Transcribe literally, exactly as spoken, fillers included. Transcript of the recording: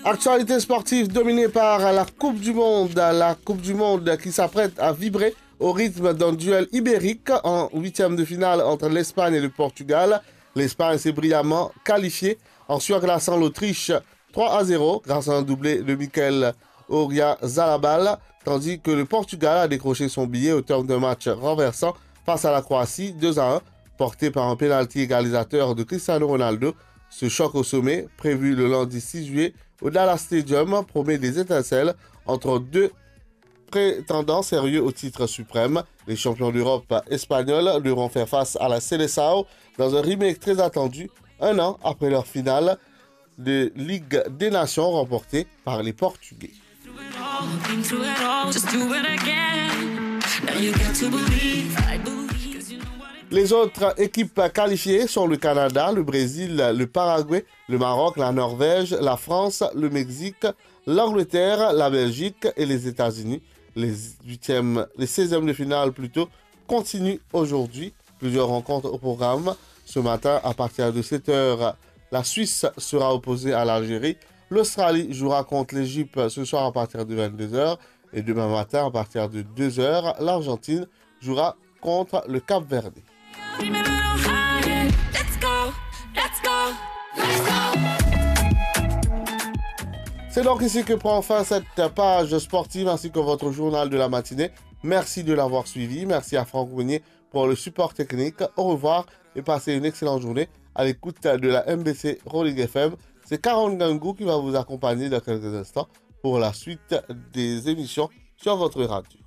Actualité sportive dominée par la Coupe du Monde. La Coupe du Monde qui s'apprête à vibrer au rythme d'un duel ibérique en huitième de finale entre l'Espagne et le Portugal. L'Espagne s'est brillamment qualifiée en surclassant l'Autriche trois à zéro grâce à un doublé de Mikel Oyarzabal, tandis que le Portugal a décroché son billet au terme d'un match renversant face à la Croatie deux à un, porté par un pénalty égalisateur de Cristiano Ronaldo. Ce choc au sommet, prévu le lundi six juillet au Dallas Stadium, promet des étincelles entre deux prétendants sérieux au titre suprême. Les champions d'Europe espagnols devront faire face à la Seleção dans un remake très attendu, un an après leur finale de Ligue des Nations remportée par les Portugais. Les autres équipes qualifiées sont le Canada, le Brésil, le Paraguay, le Maroc, la Norvège, la France, le Mexique, l'Angleterre, la Belgique et les États-Unis. Les huitièmes, les seizièmes de finale plutôt continuent aujourd'hui. Plusieurs rencontres au programme. Ce matin, à partir de sept heures, la Suisse sera opposée à l'Algérie. L'Australie jouera contre l'Égypte ce soir à partir de vingt-deux heures. Et demain matin, à partir de deux heures, l'Argentine jouera contre le Cap-Vert. C'est donc ici que prend fin cette page sportive ainsi que votre journal de la matinée. Merci de l'avoir suivi. Merci à Franck Grenier pour le support technique. Au revoir et passez une excellente journée à l'écoute de la M B C Rolling F M. C'est Caron Gangou qui va vous accompagner dans quelques instants pour la suite des émissions sur votre radio.